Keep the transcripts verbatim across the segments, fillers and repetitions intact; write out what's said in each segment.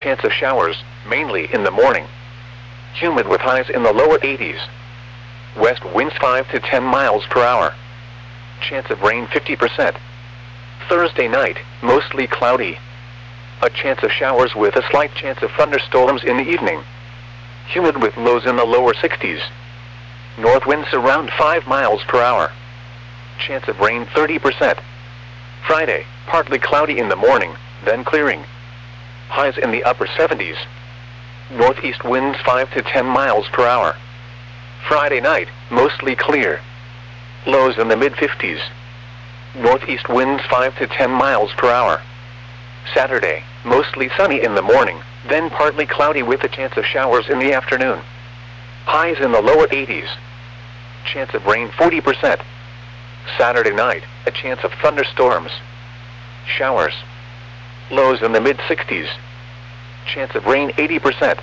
Chance of showers, mainly in the morning. Humid with highs in the lower eighties. West winds five to ten miles per hour. Chance of rain fifty percent. Thursday night, mostly cloudy. A chance of showers with a slight chance of thunderstorms in the evening. Humid with lows in the lower sixties. North winds around five miles per hour. Chance of rain thirty percent. Friday, partly cloudy in the morning, then clearing. Highs in the upper seventies. Northeast winds five to ten miles per hour. Friday night, mostly clear. Lows in the mid fifties. Northeast winds five to ten miles per hour. Saturday, mostly sunny in the morning, then partly cloudy with a chance of showers in the afternoon. Highs in the lower eighties. Chance of rain forty percent. Saturday night, a chance of thunderstorms. Showers. Lows in the mid sixties. Chance of rain eighty percent.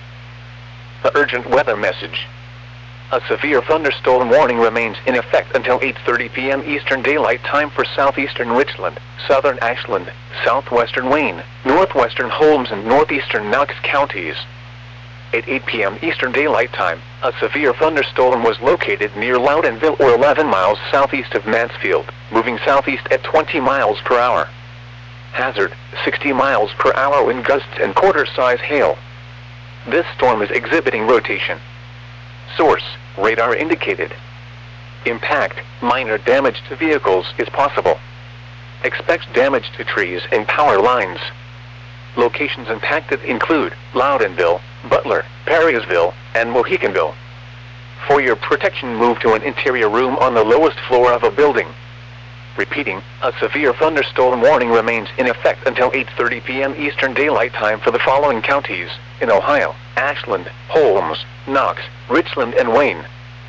The urgent weather message. A severe thunderstorm warning remains in effect until eight thirty p m Eastern Daylight Time for southeastern Richland, southern Ashland, southwestern Wayne, northwestern Holmes and northeastern Knox counties. At eight p m Eastern Daylight Time, a severe thunderstorm was located near Loudonville or eleven miles southeast of Mansfield, moving southeast at twenty miles per hour. Hazard, sixty miles per hour wind gusts and quarter-size hail. This storm is exhibiting rotation. Source, radar indicated. Impact, minor damage to vehicles is possible. Expect damage to trees and power lines. Locations impacted include Loudonville, Butler, Perrysville, and Mohicanville. For your protection, move to an interior room on the lowest floor of a building. Repeating, a severe thunderstorm warning remains in effect until eight thirty p m Eastern Daylight Time for the following counties in Ohio: Ashland, Holmes, Knox, Richland, and Wayne.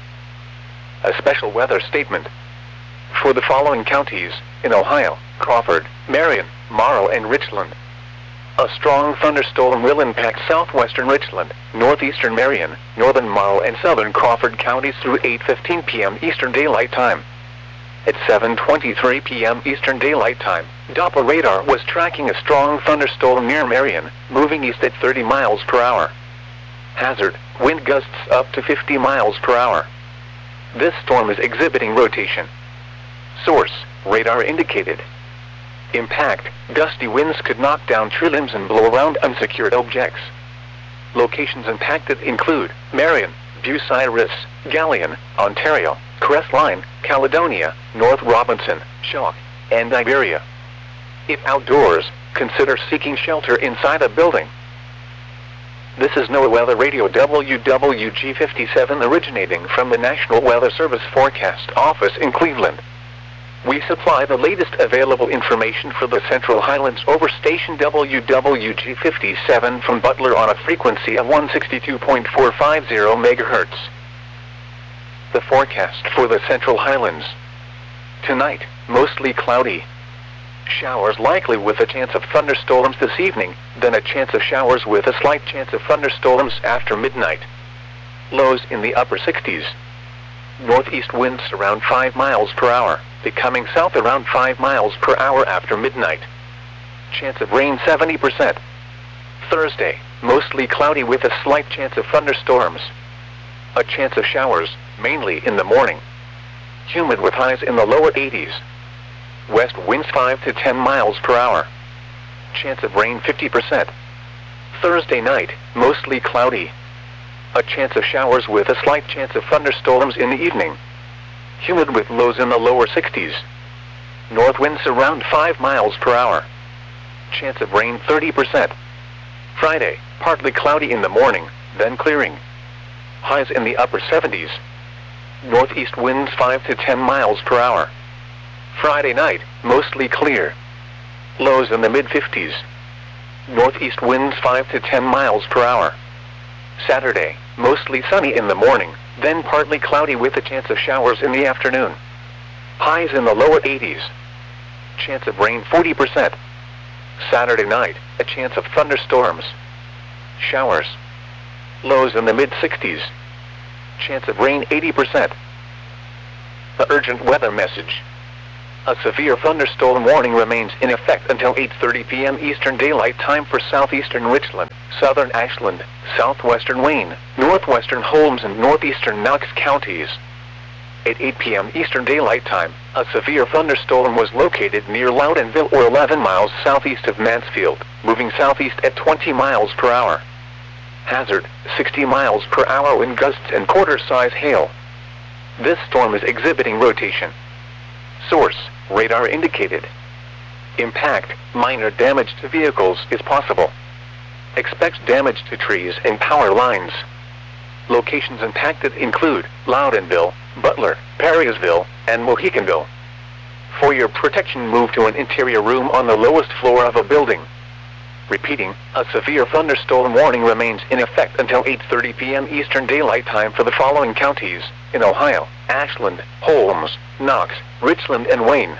A special weather statement. For the following counties in Ohio: Crawford, Marion, Morrow, and Richland. A strong thunderstorm will impact southwestern Richland, northeastern Marion, northern Morrow, and southern Crawford counties through eight fifteen p m Eastern Daylight Time. At seven twenty-three p m Eastern Daylight Time, Doppler radar was tracking a strong thunderstorm near Marion, moving east at thirty miles per hour. Hazard, wind gusts up to fifty miles per hour. This storm is exhibiting rotation. Source, radar indicated. Impact, gusty winds could knock down tree limbs and blow around unsecured objects. Locations impacted include Marion, Bucyrus, Galion, Ontario, Crestline, Caledonia, North Robinson, Chalk, and Iberia. If outdoors, consider seeking shelter inside a building. This is NOAA Weather Radio W W G fifty-seven originating from the National Weather Service Forecast Office in Cleveland. We supply the latest available information for the Central Highlands over station W W G fifty-seven from Butler on a frequency of one sixty-two point four five zero megahertz. The forecast for the Central Highlands. Tonight, mostly cloudy. Showers likely with a chance of thunderstorms this evening, then a chance of showers with a slight chance of thunderstorms after midnight. Lows in the upper sixties. Northeast winds around five miles per hour, becoming south around five miles per hour after midnight. Chance of rain seventy percent. Thursday, mostly cloudy with a slight chance of thunderstorms. A chance of showers, mainly in the morning. Humid with highs in the lower eighties. West winds five to ten miles per hour. Chance of rain fifty percent. Thursday night, mostly cloudy. A chance of showers with a slight chance of thunderstorms in the evening. Humid with lows in the lower sixties. North winds around five miles per hour. Chance of rain thirty percent. Friday, partly cloudy in the morning, then clearing. Highs in the upper seventies. Northeast winds five to ten miles per hour. Friday night, mostly clear. Lows in the mid fifties. Northeast winds five to ten miles per hour. Saturday, mostly sunny in the morning, then partly cloudy with a chance of showers in the afternoon. Highs in the lower eighties. Chance of rain forty percent. Saturday night, a chance of thunderstorms. Showers. Lows in the mid sixties. Chance of rain eighty percent. The urgent weather message. A severe thunderstorm warning remains in effect until eight thirty p m Eastern Daylight Time for southeastern Richland, southern Ashland, southwestern Wayne, northwestern Holmes and northeastern Knox counties. At eight p m Eastern Daylight Time, a severe thunderstorm was located near Loudonville or eleven miles southeast of Mansfield, moving southeast at twenty miles per hour. Hazard, sixty miles per hour wind gusts and quarter-size hail. This storm is exhibiting rotation. Source, radar indicated. Impact, minor damage to vehicles is possible. Expect damage to trees and power lines. Locations impacted include Loudonville, Butler, Perrysville, and Mohicanville. For your protection, move to an interior room on the lowest floor of a building. Repeating, a severe thunderstorm warning remains in effect until eight thirty p m Eastern Daylight Time for the following counties in Ohio: Ashland, Holmes, Knox, Richland, and Wayne.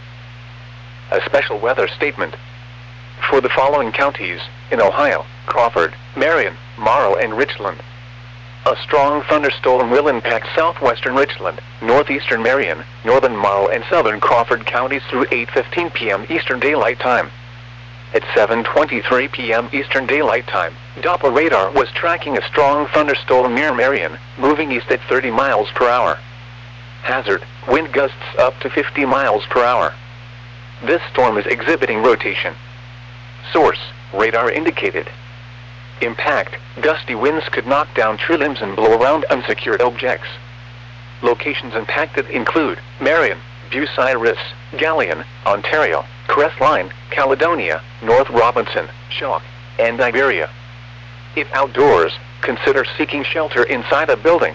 A special weather statement. For the following counties in Ohio: Crawford, Marion, Marl, and Richland. A strong thunderstorm will impact southwestern Richland, northeastern Marion, northern Marl, and southern Crawford counties through eight fifteen p m Eastern Daylight Time. At seven twenty-three p m Eastern Daylight Time, Doppler radar was tracking a strong thunderstorm near Marion, moving east at thirty miles per hour. Hazard, wind gusts up to fifty miles per hour. This storm is exhibiting rotation. Source, radar indicated. Impact, gusty winds could knock down tree limbs and blow around unsecured objects. Locations impacted include Marion, Bucyrus, Galion, Ontario, Crestline, Caledonia, North Robinson, Chalk, and Iberia. If outdoors, consider seeking shelter inside a building.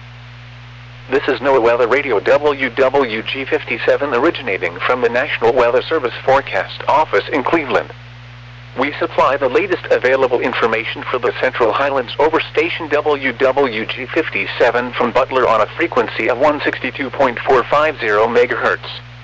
This is NOAA Weather Radio W W G fifty-seven originating from the National Weather Service Forecast Office in Cleveland. We supply the latest available information for the Central Highlands over station W W G fifty-seven from Butler on a frequency of one sixty-two point four five zero megahertz.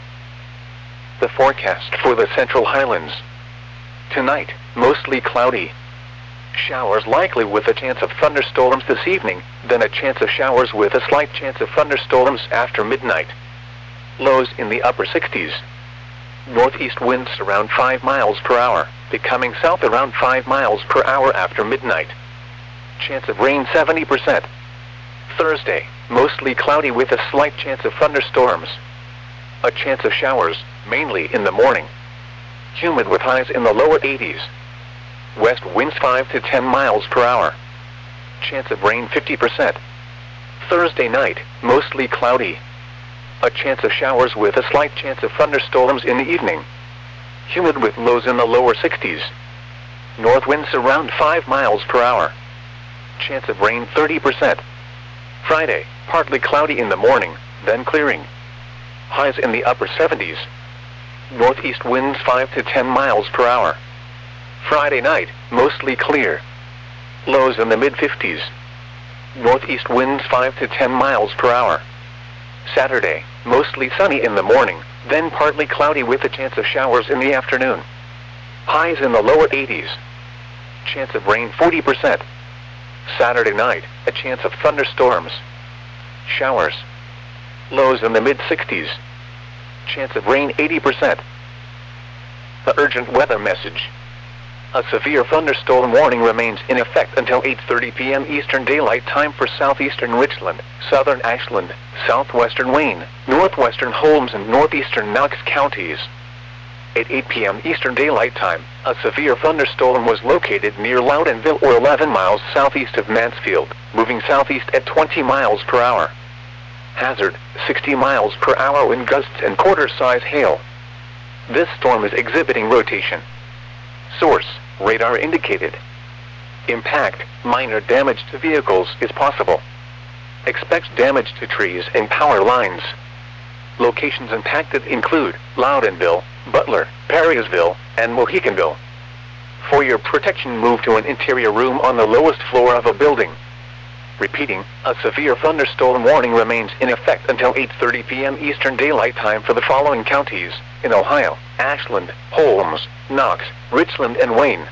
The forecast for the Central Highlands. Tonight, mostly cloudy. Showers likely with a chance of thunderstorms this evening, then a chance of showers with a slight chance of thunderstorms after midnight. Lows in the upper sixties. Northeast winds around five miles per hour, becoming south around five miles per hour after midnight. Chance of rain seventy percent. Thursday, mostly cloudy with a slight chance of thunderstorms. A chance of showers, mainly in the morning. Humid with highs in the lower eighties. West winds five to ten miles per hour. Chance of rain fifty percent. Thursday night, mostly cloudy. A chance of showers with a slight chance of thunderstorms in the evening. Humid with lows in the lower sixties. North winds around five miles per hour. Chance of rain thirty percent. Friday, partly cloudy in the morning, then clearing. Highs in the upper seventies. Northeast winds five to ten miles per hour. Friday night, mostly clear. Lows in the mid fifties. Northeast winds five to ten miles per hour. Saturday, mostly sunny in the morning, then partly cloudy with a chance of showers in the afternoon. Highs in the lower eighties. Chance of rain forty percent. Saturday night, a chance of thunderstorms. Showers. Lows in the mid sixties. Chance of rain eighty percent. The urgent weather message. A severe thunderstorm warning remains in effect until eight thirty p m Eastern Daylight Time for southeastern Richland, southern Ashland, southwestern Wayne, northwestern Holmes, and northeastern Knox counties. At eight p m Eastern Daylight Time, a severe thunderstorm was located near Loudonville or eleven miles southeast of Mansfield, moving southeast at twenty miles per hour. Hazard, sixty miles per hour wind gusts and quarter-size hail. This storm is exhibiting rotation. Source, radar indicated. Impact, minor damage to vehicles is possible. Expect damage to trees and power lines. Locations impacted include Loudonville, Butler, Perrysville, and Mohicanville. For your protection, move to an interior room on the lowest floor of a building. Repeating, a severe thunderstorm warning remains in effect until eight thirty p m Eastern Daylight Time for the following counties in Ohio: Ashland, Holmes, Knox, Richland, and Wayne.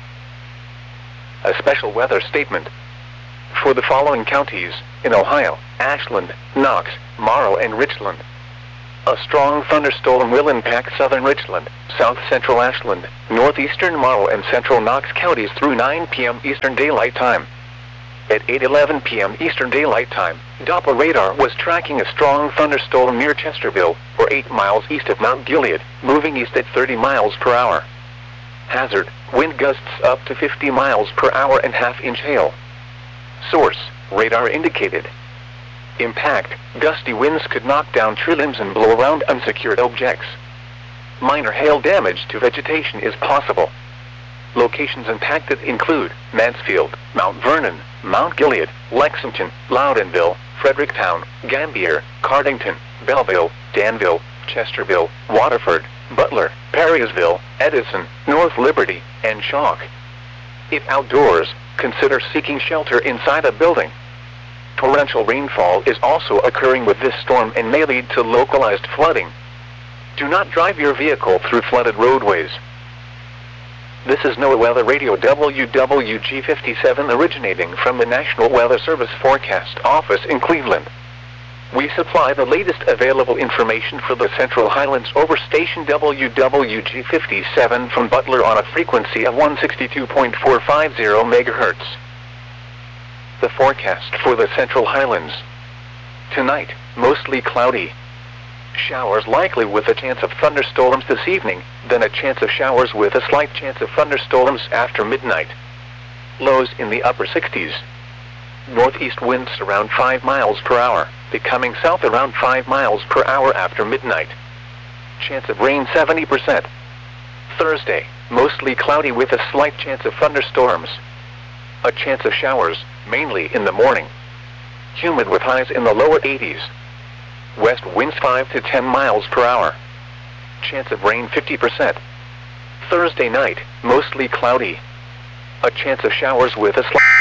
A special weather statement. For the following counties in Ohio: Ashland, Knox, Marl, and Richland. A strong thunderstorm will impact southern Richland, south-central Ashland, northeastern Marl and central Knox counties through nine p m Eastern Daylight Time. At eight eleven p m Eastern Daylight Time, Doppler radar was tracking a strong thunderstorm near Chesterville, or eight miles east of Mount Gilead, moving east at thirty miles per hour. Hazard, wind gusts up to fifty miles per hour and half-inch hail. Source, radar indicated. Impact, gusty winds could knock down tree limbs and blow around unsecured objects. Minor hail damage to vegetation is possible. Locations impacted include Mansfield, Mount Vernon, Mount Gilead, Lexington, Loudonville, Fredericktown, Gambier, Cardington, Belleville, Danville, Chesterville, Waterford, Butler, Perrysville, Edison, North Liberty, and Chalk. If outdoors, consider seeking shelter inside a building. Torrential rainfall is also occurring with this storm and may lead to localized flooding. Do not drive your vehicle through flooded roadways. This is NOAA Weather Radio W W G fifty-seven originating from the National Weather Service Forecast Office in Cleveland. We supply the latest available information for the Central Highlands over station W W G fifty-seven from Butler on a frequency of one sixty-two point four five zero megahertz. The forecast for the Central Highlands. Tonight, mostly cloudy. Showers likely with a chance of thunderstorms this evening, then a chance of showers with a slight chance of thunderstorms after midnight. Lows in the upper sixties. Northeast winds around five miles per hour, becoming south around five miles per hour after midnight. Chance of rain seventy percent. Thursday, mostly cloudy with a slight chance of thunderstorms. A chance of showers, mainly in the morning. Humid with highs in the lower eighties. West winds five to ten miles per hour. Chance of rain fifty percent. Thursday night, mostly cloudy. A chance of showers with a slight